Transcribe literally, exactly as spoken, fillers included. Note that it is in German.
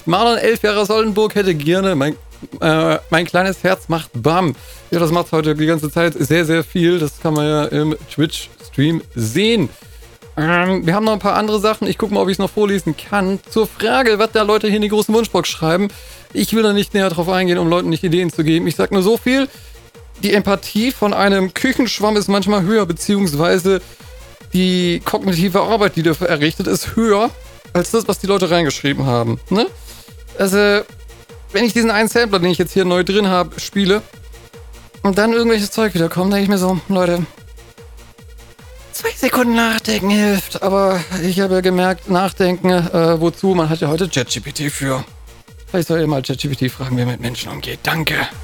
nicht. Marlon, elf Jahre Oldenburg, hätte gerne. Mein, äh, mein kleines Herz macht Bam. Ja, das macht heute die ganze Zeit sehr, sehr viel. Das kann man ja im Twitch-Stream sehen. Ähm, wir haben noch ein paar andere Sachen. Ich gucke mal, ob ich es noch vorlesen kann. Zur Frage, was da Leute hier in die großen Wunschbox schreiben. Ich will da nicht näher drauf eingehen, um Leuten nicht Ideen zu geben. Ich sag nur so viel. Die Empathie von einem Küchenschwamm ist manchmal höher, beziehungsweise die kognitive Arbeit, die dafür errichtet, ist höher als das, was die Leute reingeschrieben haben. Ne? Also, wenn ich diesen einen Sampler, den ich jetzt hier neu drin habe, spiele und dann irgendwelches Zeug wiederkommt, denke ich mir so, Leute, zwei Sekunden nachdenken hilft. Aber ich habe ja gemerkt, nachdenken, äh, wozu? Man hat ja heute ChatGPT für. Vielleicht soll ihr mal ChatGPT fragen, wie er mit Menschen umgeht. Danke.